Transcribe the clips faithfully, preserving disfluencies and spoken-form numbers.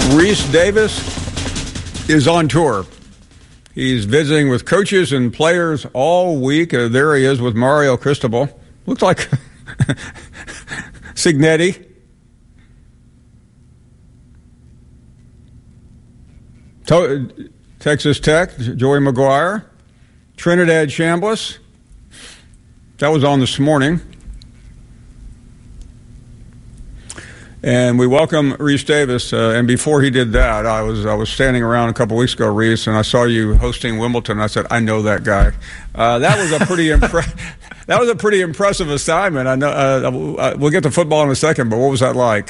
Rece Davis is on tour. He's visiting with coaches and players all week. Uh, there he is with Mario Cristobal. Looks like Cignetti. To- Texas Tech, Joey McGuire. Trinidad Chambliss. That was on this morning. And we welcome Rece Davis. Uh, and before he did that, I was I was standing around a couple weeks ago, Rece, and I saw you hosting Wimbledon. I said, I know that guy. Uh, that was a pretty impre- that was a pretty impressive assignment. I know. Uh, we'll get to football in a second, but what was that like?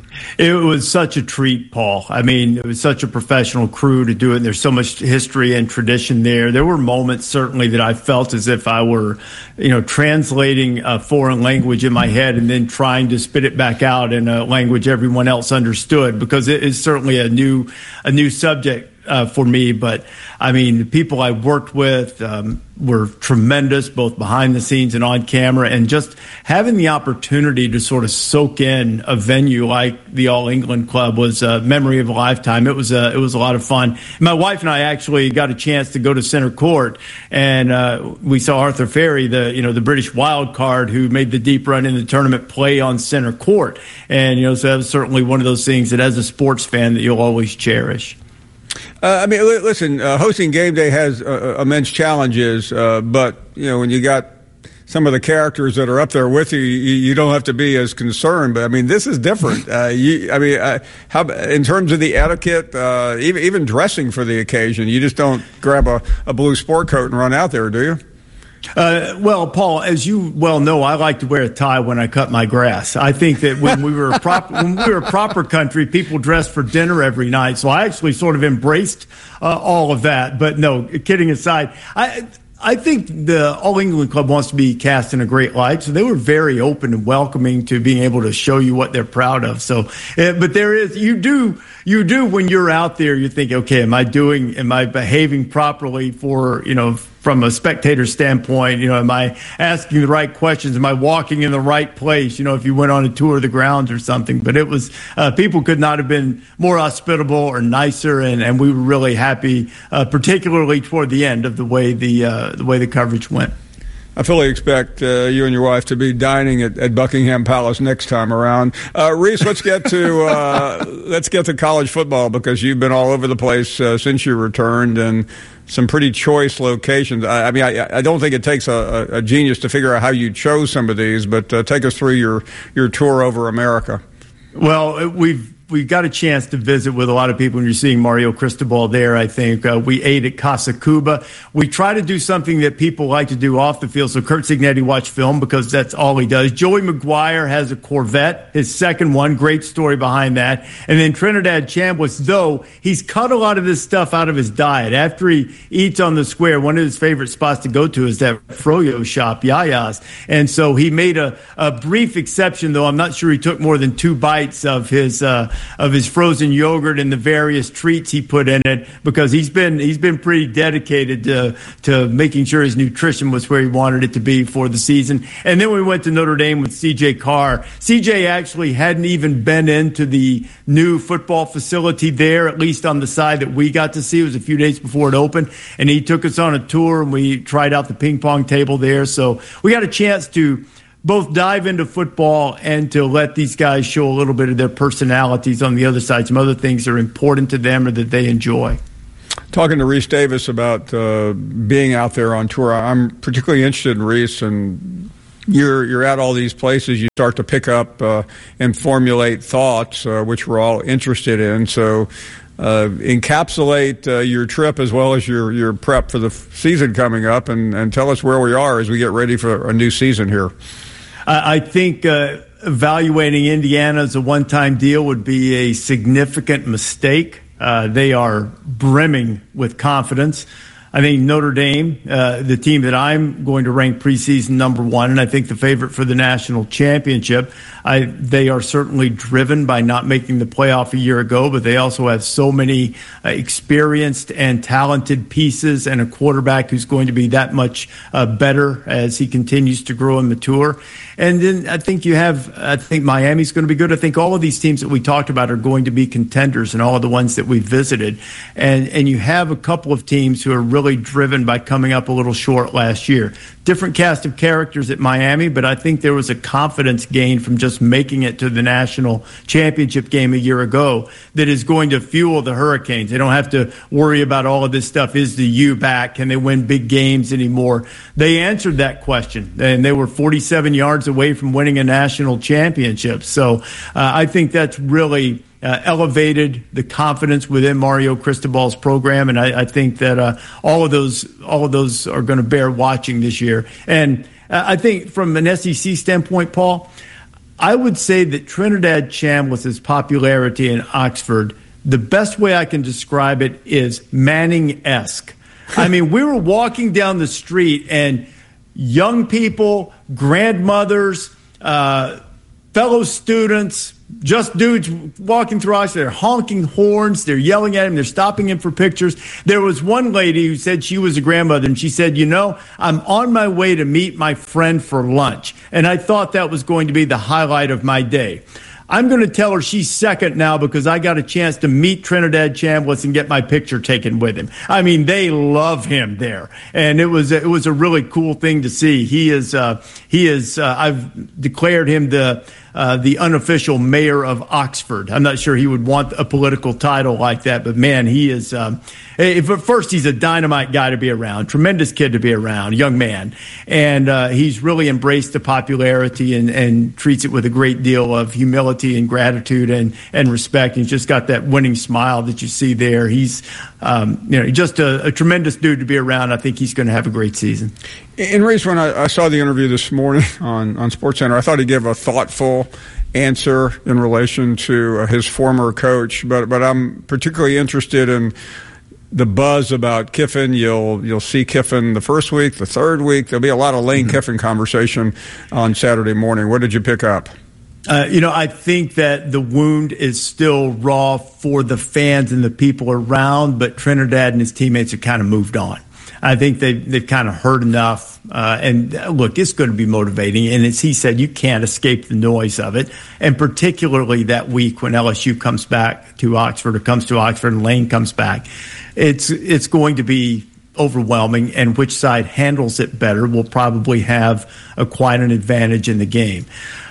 It was such a treat, Paul. I mean, it was such a professional crew to do it. And there's so much history and tradition there. There were moments, certainly, that I felt as if I were, you know, translating a foreign language in my head and then trying to spit it back out in a language everyone else understood, because it is certainly a new, a new subject uh, for me. But I mean, the people I worked with um, were tremendous, both behind the scenes and on camera, and just having the opportunity to sort of soak in a venue like the All England Club was a memory of a lifetime. It was a, it was a lot of fun. My wife and I actually got a chance to go to center court, and uh, we saw Arthur Ferry, the, you know, the British wild card who made the deep run in the tournament, play on center court. And, you know, so that was certainly one of those things that as a sports fan that you'll always cherish. Uh, I mean, listen, uh, hosting game day has uh, immense challenges, uh, but, you know, when you got some of the characters that are up there with you, you, you don't have to be as concerned. But, I mean, this is different. Uh, you, I mean, uh, how, in terms of the etiquette, uh, even, even dressing for the occasion, you just don't grab a, a blue sport coat and run out there, do you? Uh, well, Paul, as you well know, I like to wear a tie when I cut my grass. I think that when we were a proper, when we were a proper country, people dressed for dinner every night. So I actually sort of embraced uh, all of that. But no, kidding aside, I. I think the All England Club wants to be cast in a great light, so they were very open and welcoming to being able to show you what they're proud of. So, uh, but there is, you do, you do when you're out there, you think, okay, am I doing, am I behaving properly for, you know, from a spectator standpoint? You know, am I asking the right questions? Am I walking in the right place? You know, if you went on a tour of the grounds or something. But it was, uh, people could not have been more hospitable or nicer, and, and we were really happy, uh, particularly toward the end of the way the uh, the way the coverage went. I fully expect uh, you and your wife to be dining at, at Buckingham Palace next time around. Uh, Rece, let's get to uh, let's get to college football, because you've been all over the place uh, since you returned, and some pretty choice locations. I, I mean, I, I don't think it takes a, a genius to figure out how you chose some of these, but uh, take us through your, your tour over America. Well, we've we got a chance to visit with a lot of people, and you're seeing Mario Cristobal there, I think. Uh, we ate at Casa Cuba. We try to do something that people like to do off the field. So Curt Cignetti watched film, because that's all he does. Joey McGuire has a Corvette, his second one. Great story behind that. And then Trinidad Chambliss, though, he's cut a lot of this stuff out of his diet. After he eats on the square, one of his favorite spots to go to is that froyo shop, Yaya's. And so he made a, a brief exception, though I'm not sure he took more than two bites of his uh, of his frozen yogurt and the various treats he put in it, because he's been he's been pretty dedicated to to making sure his nutrition was where he wanted it to be for the season. And then we went to Notre Dame with C J Carr. C J actually hadn't even been into the new football facility there, at least on the side that we got to see. It was a few days before it opened, and he took us on a tour, and we tried out the ping pong table there. So we got a chance to both dive into football and to let these guys show a little bit of their personalities on the other side, some other things that are important to them or that they enjoy. Talking to Rece Davis about uh, being out there on tour, I'm particularly interested in Rece, and you're you're at all these places. You start to pick up uh, and formulate thoughts, uh, which we're all interested in. So uh, encapsulate uh, your trip as well as your, your prep for the f- season coming up, and, and tell us where we are as we get ready for a new season here. I think uh, evaluating Indiana as a one-time deal would be a significant mistake. Uh, they are brimming with confidence. I think Notre Dame, uh, the team that I'm going to rank preseason number one, and I think the favorite for the national championship. I, they are certainly driven by not making the playoff a year ago, but they also have so many uh, experienced and talented pieces and a quarterback who's going to be that much uh, better as he continues to grow and mature. And then I think you have, I think Miami's going to be good. I think all of these teams that we talked about are going to be contenders, and all of the ones that we visited. And, and you have a couple of teams who are really driven by coming up a little short last year. Different cast of characters at Miami, but I think there was a confidence gain from just making it to the national championship game a year ago that is going to fuel the Hurricanes. They don't have to worry about all of this stuff. Is the U back? Can they win big games anymore? They answered that question, and they were forty-seven yards away from winning a national championship. So uh, I think that's really Uh, elevated the confidence within Mario Cristobal's program, and I, I think that uh, all of those all of those are going to bear watching this year. And uh, I think from an S E C standpoint, Paul, I would say that Trinidad Chambliss's popularity in Oxford, the best way I can describe it is Manning-esque. I mean, we were walking down the street, and young people, grandmothers, uh, fellow students, just dudes walking through us. They're honking horns. They're yelling at him. They're stopping him for pictures. There was one lady who said she was a grandmother, and she said, you know, I'm on my way to meet my friend for lunch. And I thought that was going to be the highlight of my day. I'm going to tell her she's second now because I got a chance to meet Trinidad Chambliss and get my picture taken with him. I mean, they love him there, and it was it was a really cool thing to see. He is uh, he is uh, I've declared him the uh, the unofficial mayor of Oxford. I'm not sure he would want a political title like that, but man, he is. Um, if at first he's a dynamite guy to be around, tremendous kid to be around, young man, and uh, he's really embraced the popularity and, and treats it with a great deal of humility and gratitude and, and respect. He's just got that winning smile that you see there. He's um, you know just a, a tremendous dude to be around. I think he's going to have a great season. In Reese, when I, I saw the interview this morning on, on SportsCenter, I thought he gave a thoughtful answer in relation to uh, his former coach, but but I'm particularly interested in the buzz about Kiffin. You'll you'll see Kiffin the first week, the third week. There'll be a lot of Lane mm-hmm. Kiffin conversation on Saturday morning. What did you pick up? Uh, you know, I think that the wound is still raw for the fans and the people around, but Trinidad and his teammates have kind of moved on. I think they've, they've kind of heard enough. Uh, and uh, look, it's going to be motivating. And as he said, you can't escape the noise of it. And particularly that week when L S U comes back to Oxford or comes to Oxford and Lane comes back, it's it's going to be overwhelming. And which side handles it better will probably have a, quite an advantage in the game.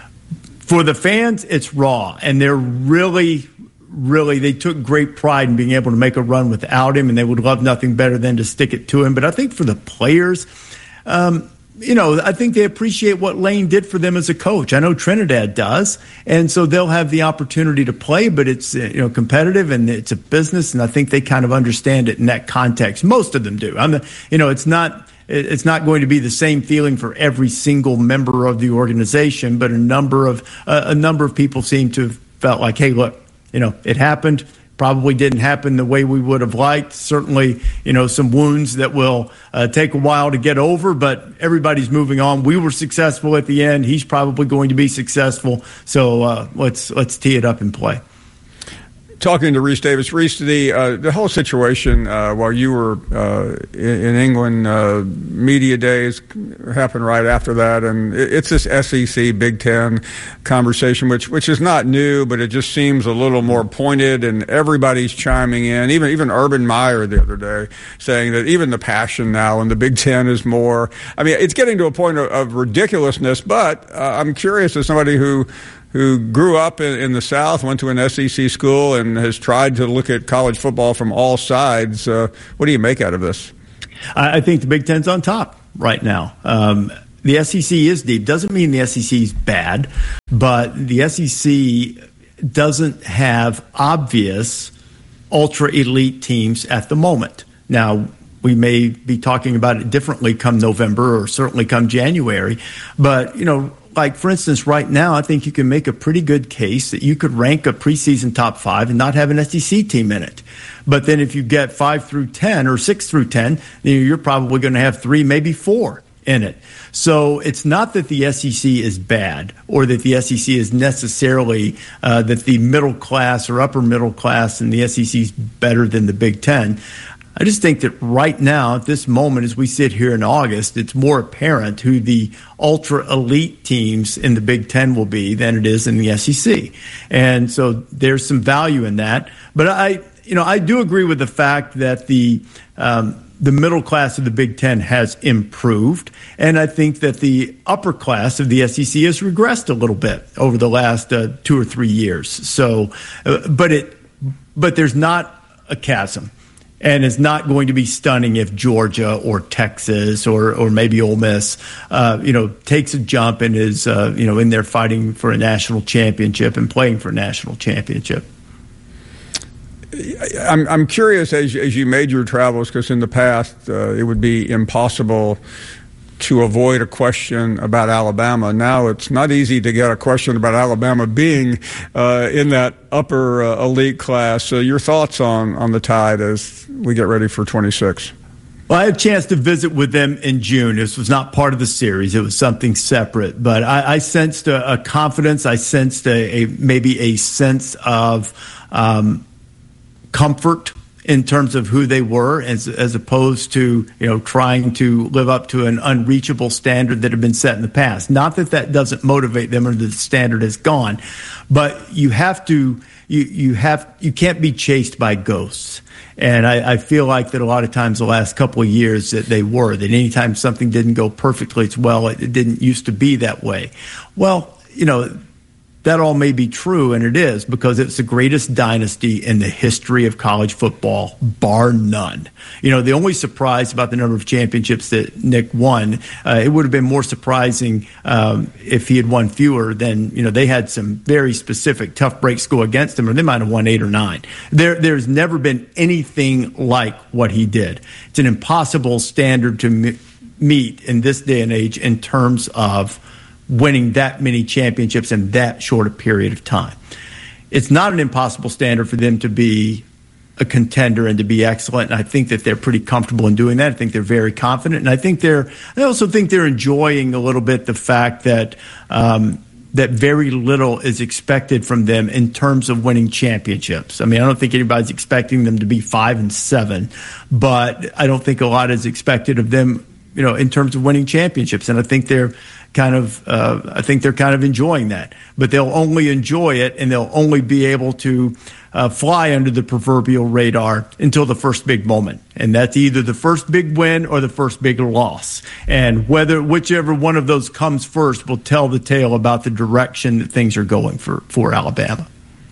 For the fans, it's raw. And they're really... Really, they took great pride in being able to make a run without him, and they would love nothing better than to stick it to him. But I think for the players, um, you know, I think they appreciate what Lane did for them as a coach. I know Trinidad does, and so they'll have the opportunity to play, but it's, you know, competitive and it's a business, and I think they kind of understand it in that context. Most of them do. I'm the, you know, it's not it's not going to be the same feeling for every single member of the organization, but a number of uh, a number of people seem to have felt like, hey, look, you know, it happened, probably didn't happen the way we would have liked. Certainly, you know, some wounds that will uh, take a while to get over, but everybody's moving on. We were successful at the end. He's probably going to be successful. So uh, let's let's tee it up and play. Talking to Reese Davis, Reese, the uh, the whole situation uh, while you were uh, in, in England, uh, media days happened right after that, and it, it's this S E C Big Ten conversation, which which is not new, but it just seems a little more pointed, and everybody's chiming in. Even even Urban Meyer the other day saying that even the passion now in the Big Ten is more. I mean, it's getting to a point of, of ridiculousness. But uh, I'm curious, as somebody who. who grew up in, in the South, went to an S E C school, and has tried to look at college football from all sides. Uh, what do you make out of this? I think the Big Ten's on top right now. Um, the S E C is deep. Doesn't mean the S E C is bad, but the S E C doesn't have obvious ultra-elite teams at the moment. Now, we may be talking about it differently come November or certainly come January. But, you know, like, for instance, right now, I think you can make a pretty good case that you could rank a preseason top five and not have an S E C team in it. But then if you get five through ten or six through ten, then you're probably going to have three, maybe four in it. So it's not that the S E C is bad or that the S E C is necessarily uh, that the middle class or upper middle class and the S E C is better than the Big Ten. I just think that right now, at this moment, as we sit here in August, it's more apparent who the ultra-elite teams in the Big Ten will be than it is in the S E C. And so there's some value in that. But I, you know, I do agree with the fact that the um, the middle class of the Big Ten has improved. And I think that the upper class of the S E C has regressed a little bit over the last uh, two or three years. So, uh, but it, but there's not a chasm. And it's not going to be stunning if Georgia or Texas or or maybe Ole Miss, uh, you know, takes a jump and is, uh, you know, in there fighting for a national championship and playing for a national championship. I'm I'm curious as as you made your travels, because in the past uh, it would be impossible to avoid a question about Alabama. Now it's not easy to get a question about Alabama being uh, in that upper uh, elite class. So your thoughts on, on the Tide as we get ready for twenty-six? Well, I had a chance to visit with them in June. This was not part of the series. It was something separate. But I, I sensed a, a confidence. I sensed a, a maybe a sense of um, comfort in terms of who they were, as as opposed to, you know, trying to live up to an unreachable standard that had been set in the past. Not that that doesn't motivate them or the standard is gone, but you have to you you have you can't be chased by ghosts. And I, I feel like that a lot of times the last couple of years that they were, that anytime something didn't go perfectly, it's, well, it, it didn't used to be that way. Well, you know, that all may be true, and it is, because it's the greatest dynasty in the history of college football, bar none. You know, the only surprise about the number of championships that Nick won, uh, it would have been more surprising um, if he had won fewer than, you know, they had some very specific tough breaks go against him, or they might have won eight or nine. There, there's never been anything like what he did. It's an impossible standard to m- meet in this day and age in terms of winning that many championships in that short a period of time. It's not an impossible standard for them to be a contender and to be excellent. And I think that they're pretty comfortable in doing that. I think they're very confident. And I think they're, I also think they're enjoying a little bit the fact that, um, that very little is expected from them in terms of winning championships. I mean, I don't think anybody's expecting them to be five and seven, but I don't think a lot is expected of them, you know, in terms of winning championships. And I think they're kind of, uh, I think they're kind of enjoying that. But they'll only enjoy it, and they'll only be able to uh, fly under the proverbial radar until the first big moment. And that's either the first big win or the first big loss. And whether, whichever one of those comes first will tell the tale about the direction that things are going for, for Alabama.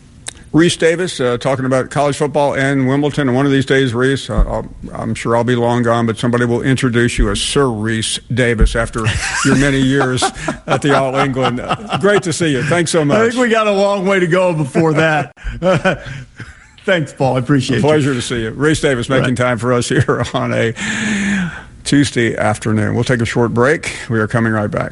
Rece Davis, uh, talking about college football and Wimbledon. And one of these days, Rece, uh, I'll, I'm sure I'll be long gone, but somebody will introduce you as Sir Rece Davis after your many years at the All England. Uh, great to see you. Thanks so much. I think we got a long way to go before that. Thanks, Paul. I appreciate it. Pleasure to see you. Rece Davis making right. time for us here on a Tuesday afternoon. We'll take a short break. We are coming right back.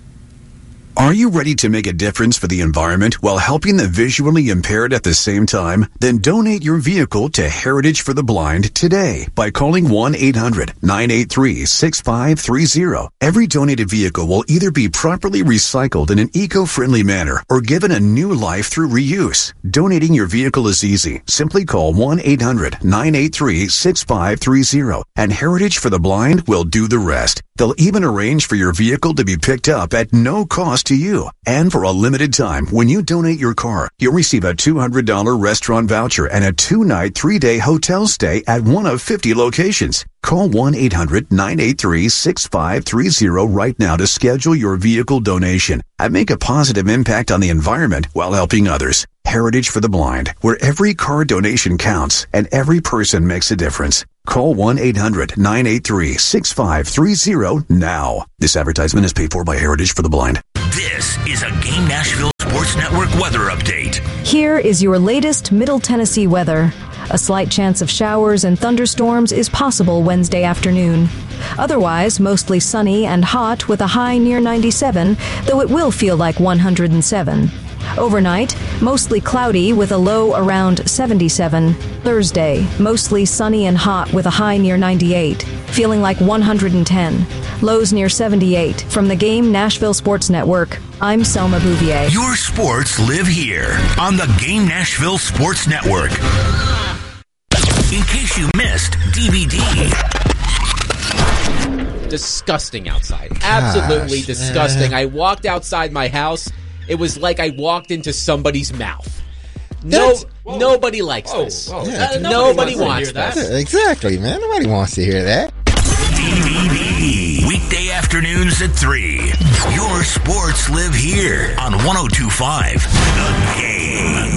Are you ready to make a difference for the environment while helping the visually impaired at the same time? Then donate your vehicle to Heritage for the Blind today by calling one eight hundred nine eight three six five three zero. Every donated vehicle will either be properly recycled in an eco-friendly manner or given a new life through reuse. Donating your vehicle is easy. Simply call one eight hundred nine eight three six five three zero and Heritage for the Blind will do the rest. They'll even arrange for your vehicle to be picked up at no cost to you. And for a limited time, when you donate your car, you'll receive a two hundred dollars restaurant voucher and a two-night, three-day hotel stay at one of fifty locations. Call one eight hundred nine eight three six five three zero right now to schedule your vehicle donation and make a positive impact on the environment while helping others. Heritage for the Blind, where every car donation counts and every person makes a difference. Call one eight hundred nine eight three six five three zero now. This advertisement is paid for by Heritage for the Blind. This is a Game Nashville Sports Network weather update. Here is your latest Middle Tennessee weather. A slight chance of showers and thunderstorms is possible Wednesday afternoon. Otherwise, mostly sunny and hot with a high near ninety-seven, though it will feel like one hundred seven. Overnight, mostly cloudy with a low around seventy-seven. Thursday, mostly sunny and hot with a high near ninety-eight, feeling like one hundred ten. Lows near seventy-eight. From the Game Nashville Sports Network, I'm Selma Bouvier. Your sports live here on the Game Nashville Sports Network. In case you missed D V D. Disgusting outside. Absolutely Gosh, disgusting. Man. I walked outside my house. It was like I walked into somebody's mouth. No, nobody likes whoa, this. Whoa. Yeah, uh, nobody, nobody wants that. Yeah, exactly, man. Nobody wants to hear that. D V D. Weekday afternoons at three. Your sports live here on one oh two point five The Game.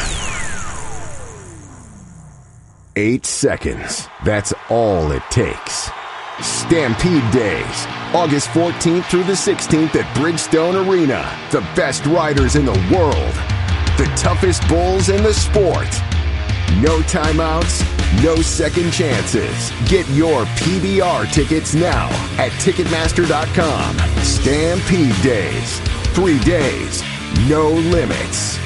Eight seconds. That's all it takes. Stampede Days, August fourteenth through the sixteenth at Bridgestone Arena. The best riders in the world. The toughest bulls in the sport. No timeouts, no second chances. Get your P B R tickets now at Ticketmaster dot com. Stampede Days. Three days, no limits.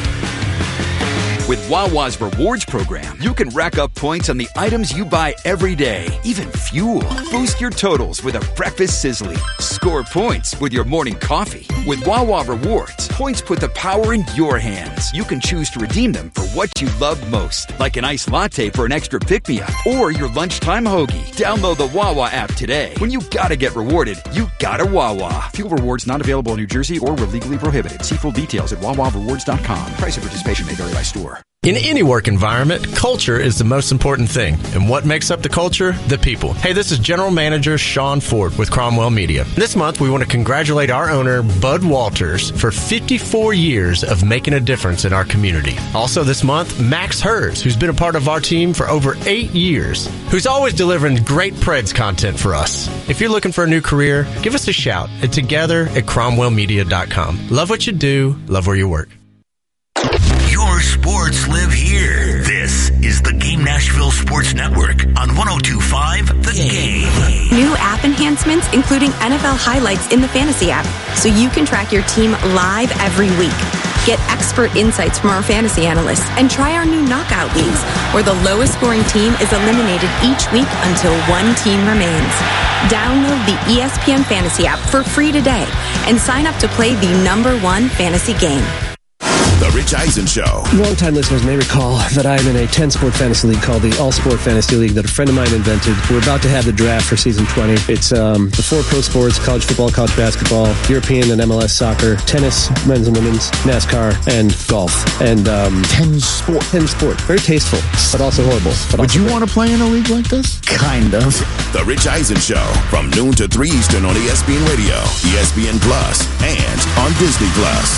With Wawa's Rewards program, you can rack up points on the items you buy every day, even fuel. Boost your totals with a breakfast sizzly. Score points with your morning coffee. With Wawa Rewards, points put the power in your hands. You can choose to redeem them for what you love most, like an iced latte for an extra pick-me-up or your lunchtime hoagie. Download the Wawa app today. When you gotta get rewarded, you gotta Wawa. Fuel rewards not available in New Jersey or were legally prohibited. See full details at Wawa Rewards dot com. Price of participation may vary by store. In any work environment, culture is the most important thing. And what makes up the culture? The people. Hey, this is General Manager Sean Ford with Cromwell Media. This month, we want to congratulate our owner, Bud Walters, for fifty-four years of making a difference in our community. Also this month, Max Hers, who's been a part of our team for over eight years, who's always delivering great Preds content for us. If you're looking for a new career, give us a shout at together at cromwell media dot com. Love what you do, love where you work. Your sports live here. This is the Game Nashville Sports Network on one oh two point five The Game. New app enhancements, including N F L highlights in the Fantasy app, so you can track your team live every week. Get expert insights from our fantasy analysts and try our new knockout leagues, where the lowest scoring team is eliminated each week until one team remains. Download the E S P N Fantasy app for free today and sign up to play the number one fantasy game. The Rich Eisen Show. Long-time listeners may recall that I am in a ten-sport fantasy league called the All-Sport Fantasy League that a friend of mine invented. We're about to have the draft for season twenty. It's um, the four pro sports, college football, college basketball, European and M L S soccer, tennis, men's and women's, NASCAR, and golf. And um, ten sport. Ten sport. Very tasteful, but also horrible. But Would also you great. want to play in a league like this? Kind of. The Rich Eisen Show from noon to three Eastern on E S P N Radio, E S P N Plus, and on Disney Plus.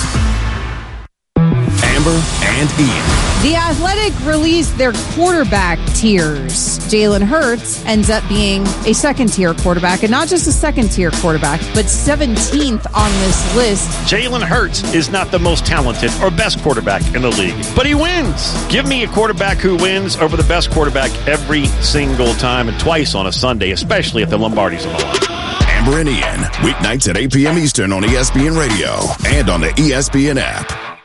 Amber and Ian. The Athletic released their quarterback tiers. Jalen Hurts ends up being a second-tier quarterback, and not just a second-tier quarterback, but seventeenth on this list. Jalen Hurts is not the most talented or best quarterback in the league, but he wins. Give me a quarterback who wins over the best quarterback every single time, and twice on a Sunday, especially if the Lombardi's on the line. Amber and Ian, weeknights at eight p.m. Eastern on E S P N Radio and on the E S P N app.